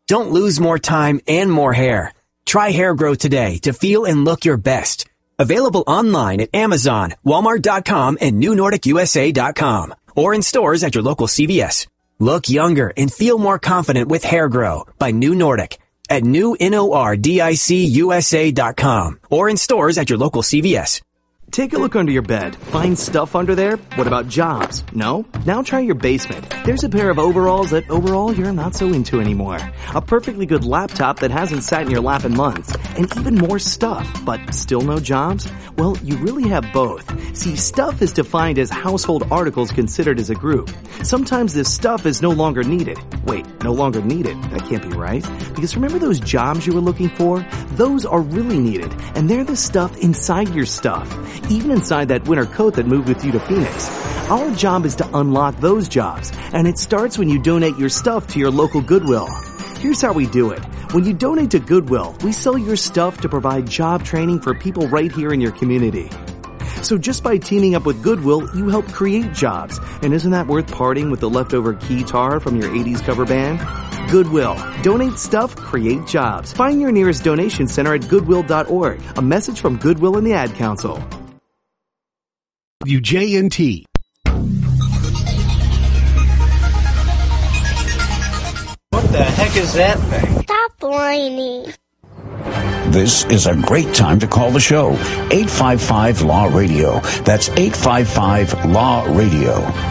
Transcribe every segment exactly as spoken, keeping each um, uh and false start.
Don't lose more time and more hair. Try Hair Grow today to feel and look your best. Available online at Amazon, Walmart dot com, and New Nordic U S A dot com, or in stores at your local C V S. Look younger and feel more confident with Hair Grow by New Nordic at new nordic U S A dot com, or in stores at your local C V S. Take a look under your bed. Find stuff under there? What about jobs? No? Now try your basement. There's a pair of overalls that overall you're not so into anymore. A perfectly good laptop that hasn't sat in your lap in months. And even more stuff, but still no jobs? Well, you really have both. See, stuff is defined as household articles considered as a group. Sometimes this stuff is no longer needed. Wait, no longer needed? That can't be right. Because remember those jobs you were looking for? Those are really needed. And they're the stuff inside your stuff. Even inside that winter coat that moved with you to Phoenix. Our job is to unlock those jobs, and it starts when you donate your stuff to your local Goodwill. Here's how we do it. When you donate to Goodwill, we sell your stuff to provide job training for people right here in your community. So just by teaming up with Goodwill, you help create jobs. And isn't that worth parting with the leftover guitar from your eighties cover band? Goodwill. Donate stuff, create jobs. Find your nearest donation center at goodwill dot org. A message from Goodwill and the Ad Council. W J N T. What the heck is that thing? Stop whining. This is a great time to call the show. eight five five L A W Radio. That's eight five five L A W Radio.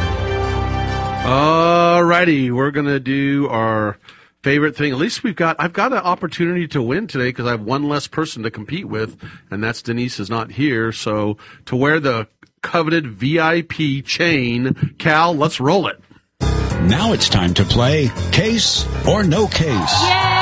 All righty. We're going to do our favorite thing. At least we've got, I've got an opportunity to win today because I have one less person to compete with, and that's Denise is not here. So to wear the coveted V I P chain, Cal, let's roll it. Now it's time to play Case or No Case. Yay!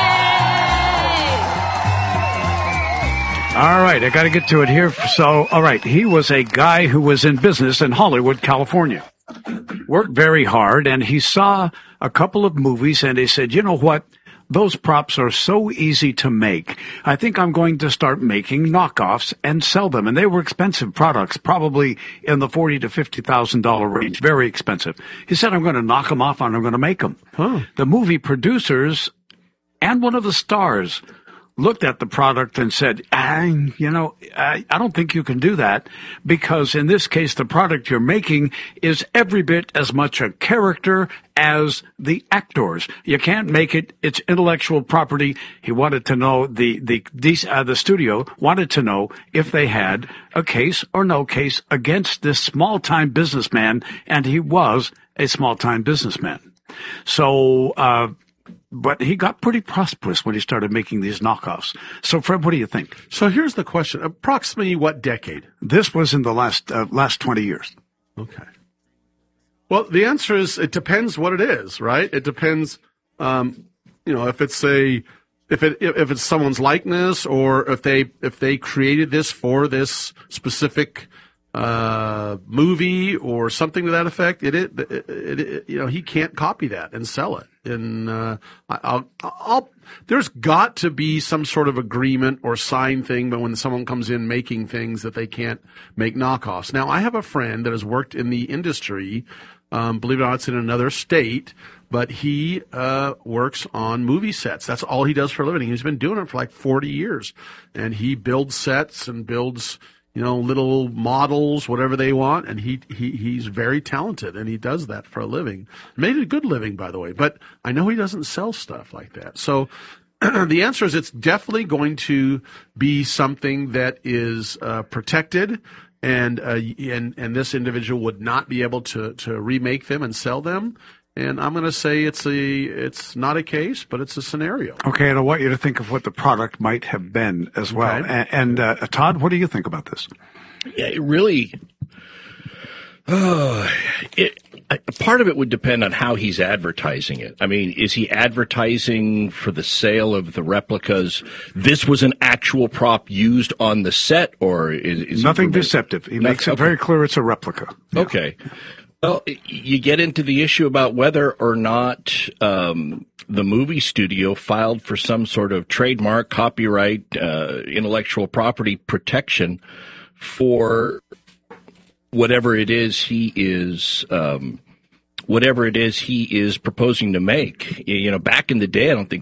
All right, I got to get to it here. So, all right, he was a guy who was in business in Hollywood, California. Worked very hard, and he saw a couple of movies, and he said, you know what? Those props are so easy to make. I think I'm going to start making knockoffs and sell them. And they were expensive products, probably in the forty to fifty thousand dollar range, very expensive. He said, I'm going to knock them off and I'm going to make them. Huh. The movie producers and one of the stars looked at the product and said, ah, you know, I, I don't think you can do that because in this case, the product you're making is every bit as much a character as the actors. You can't make it. It's intellectual property. He wanted to know, the, the, the, uh, the studio wanted to know if they had a case or no case against this small-time businessman, and he was a small-time businessman. So, uh, But he got pretty prosperous when he started making these knockoffs. So, Fred, what do you think? So here's the question. Approximately what decade? This was in the last uh, last twenty years. Okay. Well, the answer is it depends what it is, right? It depends, um, you know, if it's a if it if it's someone's likeness or if they if they created this for this specific uh movie or something to that effect. It it, it, it you know he can't copy that and sell it. And uh, I'll, I'll, there's got to be some sort of agreement or sign thing, but when someone comes in making things that they can't make knockoffs. Now, I have a friend that has worked in the industry. Um, believe it or not, it's in another state, but he uh, works on movie sets. That's all he does for a living. He's been doing it for like forty years, and he builds sets and builds, you know, little models, whatever they want, and he, he he's very talented, and he does that for a living. Made a good living, by the way, but I know he doesn't sell stuff like that. So the answer is it's definitely going to be something that is uh, protected, and uh, and and this individual would not be able to to remake them and sell them. And I'm going to say it's a it's not a case, but it's a scenario. Okay, and I want you to think of what the product might have been as well. Okay. And, and uh, Todd, what do you think about this? Yeah, it really, uh, it, a part of it would depend on how he's advertising it. I mean, is he advertising for the sale of the replicas? This was an actual prop used on the set, or is, is nothing he deceptive? He makes it okay. very clear it's a replica. Yeah. Okay. Well, you get into the issue about whether or not um, the movie studio filed for some sort of trademark, copyright, uh, intellectual property protection for whatever it is he is, um, whatever it is he is proposing to make. You know, back in the day, I don't think